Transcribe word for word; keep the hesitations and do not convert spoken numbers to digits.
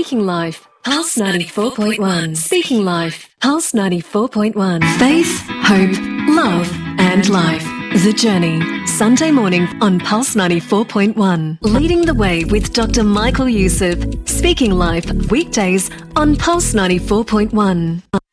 Speaking Life, Pulse ninety-four point one. Speaking Life, Pulse ninety-four point one. Faith, hope, love and life. The Journey, Sunday morning on Pulse ninety-four point one. Leading the way with Doctor Michael Youssef. Speaking Life, weekdays on Pulse ninety-four point one.